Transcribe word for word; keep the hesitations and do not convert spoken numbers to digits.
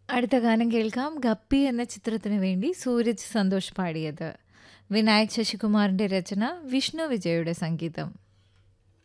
അടുത്ത ഗാനം കേൾക്കാം. ഗപ്പി എന്ന ചിത്രത്തിനു വേണ്ടി സൂരജ് സന്തോഷ് പാടിയത്. വിനായക് ശശികുമാറിന്റെ രചന, വിഷ്ണു വിജയുടെ സംഗീതം.